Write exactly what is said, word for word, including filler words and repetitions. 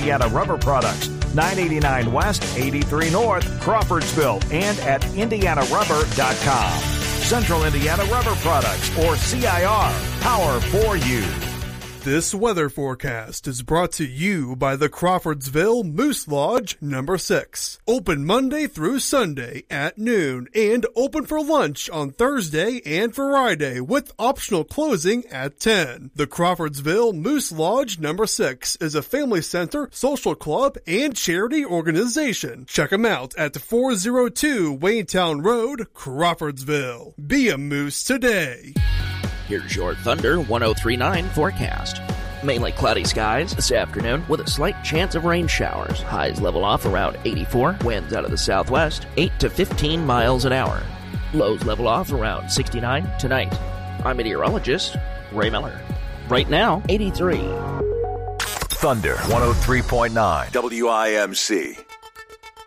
Indiana Rubber Products, nine eighty-nine West, eighty-three North, Crawfordsville, and at indiana rubber dot com. Central Indiana Rubber Products, or C I R, power for you. This weather forecast is brought to you by the Crawfordsville Moose Lodge number six. Open Monday through Sunday at noon and open for lunch on Thursday and Friday with optional closing at ten. The Crawfordsville Moose Lodge number six is a family center, social club, and charity organization. Check them out at four oh two Waynetown Road, Crawfordsville. Be a moose today. Here's your Thunder one oh three point nine forecast. Mainly cloudy skies this afternoon with a slight chance of rain showers. Highs level off around eighty-four. Winds out of the southwest, eight to fifteen miles an hour. Lows level off around sixty-nine tonight. I'm meteorologist Ray Miller. Right now, eighty-three. Thunder one oh three point nine W I M C.